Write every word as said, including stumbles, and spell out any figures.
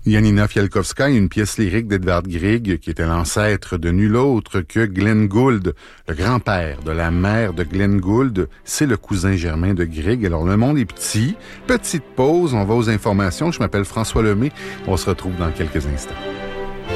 Janina Fialkowska, une pièce lyrique d'Edvard Grieg, qui était l'ancêtre de nul autre que Glenn Gould, le grand-père de la mère de Glenn Gould. C'est le cousin germain de Grieg. Alors, le monde est petit. Petite pause, on va aux informations. Je m'appelle François Lemay. On se retrouve dans quelques instants.